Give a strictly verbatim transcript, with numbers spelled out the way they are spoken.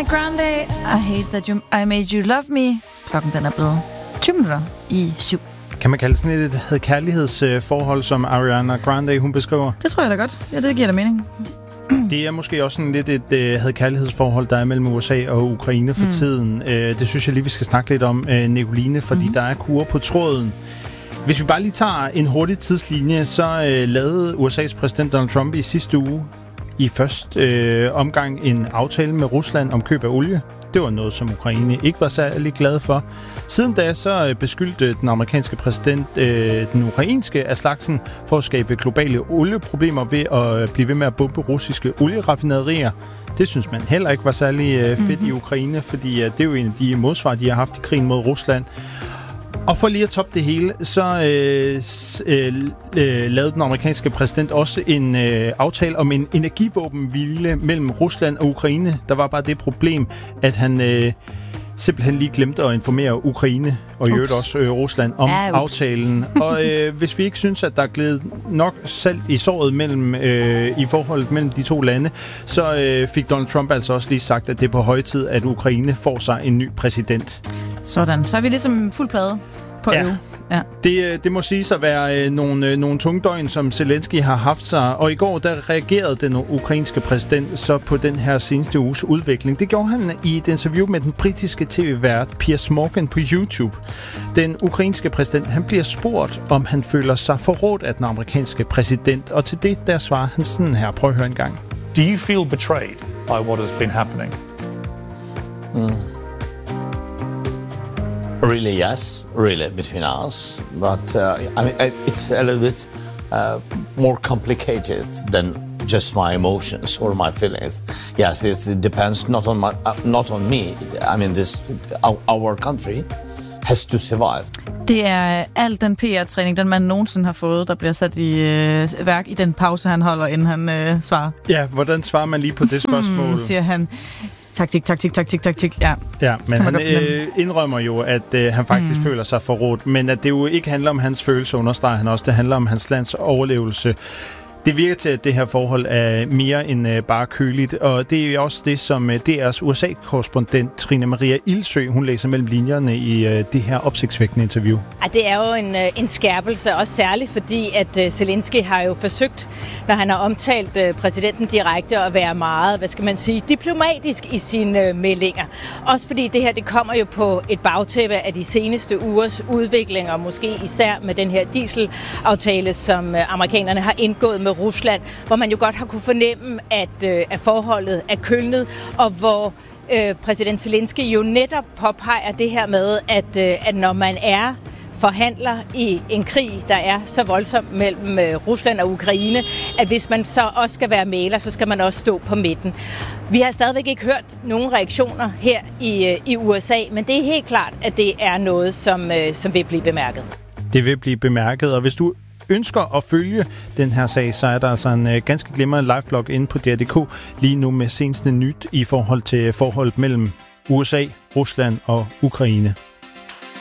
Grande, I hate that you, I made you love me. Klokken den er blevet tyve minutter i syv. Kan man kalde sådan et had kærlighedsforhold, som Ariana Grande hun beskriver? Det tror jeg da godt. Ja, det giver da mening. Det er måske også sådan lidt et uh, had kærlighedsforhold, der er mellem U S A og Ukraine for mm. tiden. Uh, det synes jeg lige, vi skal snakke lidt om, uh, Nicoline, fordi mm. der er kurer på tråden. Hvis vi bare lige tager en hurtig tidslinje, så uh, lavede U S A's præsident Donald Trump i sidste uge i første øh, omgang en aftale med Rusland om køb af olie. Det var noget, som Ukraine ikke var særlig glad for. Siden da så øh, beskyldte den amerikanske præsident øh, den ukrainske af slagsen for at skabe globale olieproblemer ved at blive ved med at bombe russiske olieraffinaderier. Det synes man heller ikke var særlig øh, fedt mm-hmm. i Ukraine, fordi øh, det er jo en af de modsvar, de har haft i krigen mod Rusland. Og for lige at toppe det hele, så øh, øh, øh, lavede den amerikanske præsident også en øh, aftale om en energivåbenhvile mellem Rusland og Ukraine. Der var bare det problem, at han øh, simpelthen lige glemte at informere Ukraine og i øvrigt også øh, Rusland om ja, aftalen. Og øh, hvis vi ikke synes, at der er glædet nok salt i såret mellem, øh, i forholdet mellem de to lande, så øh, fik Donald Trump altså også lige sagt, at det er på høje tid, at Ukraine får sig en ny præsident. Sådan. Så er vi ligesom fuld plade på ja. øve. Ja. Det, det må siges at være øh, nogle, øh, nogle tunge døgn, som Zelensky har haft sig. Og i går, der reagerede den ukrainske præsident så på den her seneste uges udvikling. Det gjorde han i et interview med den britiske tv-vært Piers Morgan på YouTube. Den ukrainske præsident, han bliver spurgt, om han føler sig forrådt af den amerikanske præsident. Og til det, der svarer han sådan her. Prøv at høre en gang. Do you feel betrayed by what has been happening? Mm. Really, yes, really, between us. But uh, I mean, it's a little bit uh, more complicated than just my emotions or my feelings. Yes, it depends not on my, uh, not on me. I mean, this our, our country has to survive. Det er al den P R-træning, den man nogensinde har fået, der bliver sat i øh, værk i den pause, han holder, inden han øh, svarer. Ja, hvordan svarer man lige på det spørgsmål? Hmm, siger han. Taktik, taktik, taktik, taktik, ja. Ja, men han øh, indrømmer jo, at øh, han faktisk mm. føler sig forrådt, men at det jo ikke handler om hans følelse, understreger han også. Det handler om hans lands overlevelse. Det virker til, at det her forhold er mere end øh, bare køligt, og det er jo også det, som øh, D R's U S A-korrespondent Trine Maria Ildsø, hun læser mellem linjerne i øh, det her opsigtsvækkende interview. Ja, det er jo en, en skærpelse, også særligt fordi, at øh, Zelensky har jo forsøgt, når han har omtalt øh, præsidenten direkte, at være meget, hvad skal man sige, diplomatisk i sine øh, meldinger. Også fordi det her, det kommer jo på et bagtæppe af de seneste ugers udviklinger, måske især med den her dieselaftale, som øh, amerikanerne har indgået med Rusland, hvor man jo godt har kunne fornemme, at, øh, at forholdet er kølnet, og hvor øh, præsident Zelensky jo netop påpeger det her med, at, øh, at når man er forhandler i en krig, der er så voldsom mellem øh, Rusland og Ukraine, at hvis man så også skal være mægler, så skal man også stå på midten. Vi har stadigvæk ikke hørt nogen reaktioner her i, øh, i U S A, men det er helt klart, at det er noget, som, øh, som vil blive bemærket. Det vil blive bemærket, og hvis du ønsker at følge den her sag, så er der altså en øh, ganske glimrende liveblog inde på D R punktum d k lige nu med seneste nyt i forhold til forholdet mellem U S A, Rusland og Ukraine.